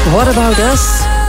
What About Us?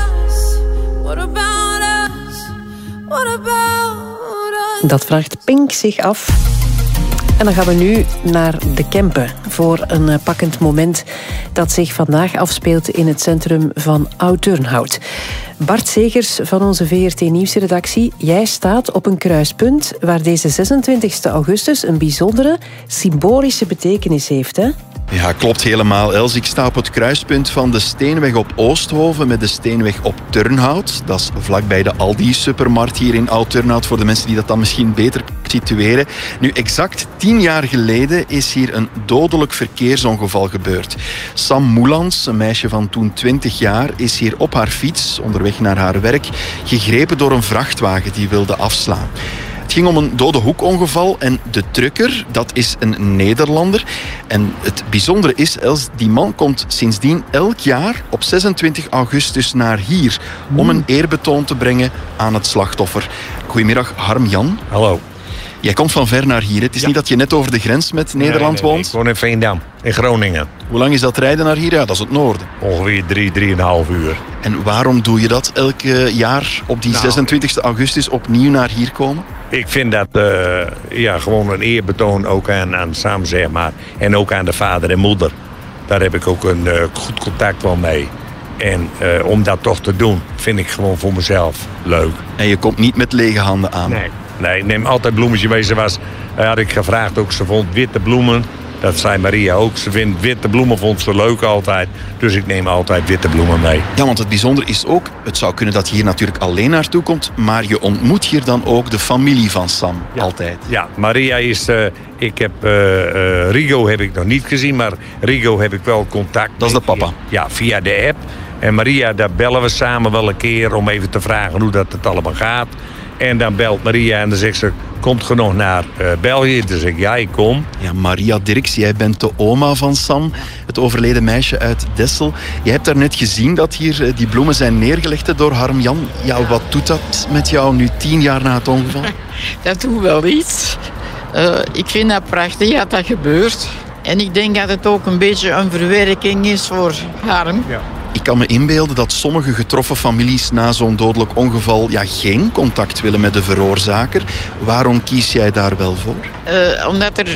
Dat vraagt Pink zich af. En dan gaan we nu naar de Kempen voor een pakkend moment dat zich vandaag afspeelt in het centrum van Oud-Turnhout. Bart Segers van onze VRT Nieuwsredactie, jij staat op een kruispunt waar deze 26 augustus een bijzondere symbolische betekenis heeft, hè? Ja, klopt helemaal, Els. Ik sta op het kruispunt van de Steenweg op Oosthoven met de Steenweg op Turnhout. Dat is vlakbij de Aldi-supermarkt hier in Oud-Turnhout, voor de mensen die dat dan misschien beter situeren. Nu, exact 10 jaar geleden is hier een dodelijk verkeersongeval gebeurd. Sam Moelans, een meisje van toen 20 jaar, is hier op haar fiets, onderweg naar haar werk, gegrepen door een vrachtwagen die wilde afslaan. Het ging om een dode hoekongeval en de trucker, dat is een Nederlander. En het bijzondere is, Els, die man komt sindsdien elk jaar op 26 augustus naar hier om een eerbetoon te brengen aan het slachtoffer. Goedemiddag, Harm-Jan. Hallo. Jij komt van ver naar hier. Het is niet dat je net over de grens met Nederland woont. Ik woon in Veendam, in Groningen. Hoe lang is dat rijden naar hier? Ja, dat is het noorden. Ongeveer 3,5 uur. En waarom doe je dat elke jaar op die 26 augustus opnieuw naar hier komen? Ik vind dat gewoon een eerbetoon ook aan Sam, zeg maar. En ook aan de vader en moeder. Daar heb ik ook een goed contact wel mee. En om dat toch te doen, vind ik gewoon voor mezelf leuk. En je komt niet met lege handen aan? Nee, ik neem altijd bloemetje mee. Had ik gevraagd ook, ze vond witte bloemen. Dat zei Maria ook. Ze vindt witte bloemen, vond ze leuk altijd. Dus ik neem altijd witte bloemen mee. Ja, want het bijzondere is ook, het zou kunnen dat je hier natuurlijk alleen naartoe komt, maar je ontmoet hier dan ook de familie van Sam, altijd. Ja, Maria is... Rigo heb ik nog niet gezien, maar Rigo heb ik wel contact. Dat is de papa? Ja, via de app. En Maria, daar bellen we samen wel een keer om even te vragen hoe dat het allemaal gaat. En dan belt Maria en dan zegt ze, komt je nog naar België? Dan zeg ik, ja, ik kom. Ja, Maria Dirks, jij bent de oma van Sam, het overleden meisje uit Dessel. Je hebt daarnet gezien dat hier die bloemen zijn neergelegd door Harm-Jan. Ja, wat doet dat met jou nu 10 jaar na het ongeval? Dat doet wel iets. Ik vind dat prachtig dat dat gebeurt. En ik denk dat het ook een beetje een verwerking is voor Harm. Ja. Ik kan me inbeelden dat sommige getroffen families na zo'n dodelijk ongeval geen contact willen met de veroorzaker. Waarom kies jij daar wel voor? Omdat er